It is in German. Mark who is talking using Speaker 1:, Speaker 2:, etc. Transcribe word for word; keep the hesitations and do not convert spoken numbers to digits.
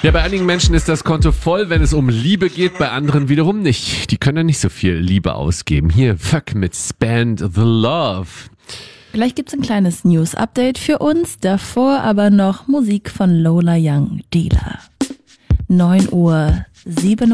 Speaker 1: Ja, bei einigen Menschen ist das Konto voll, wenn es um Liebe geht, bei anderen wiederum nicht. Die können ja nicht so viel Liebe ausgeben. Hier, Fuck mit Spend the Love.
Speaker 2: Gleich gibt's ein kleines News-Update für uns, davor aber noch Musik von Lola Young, Dealer. neun Uhr siebenundvierzig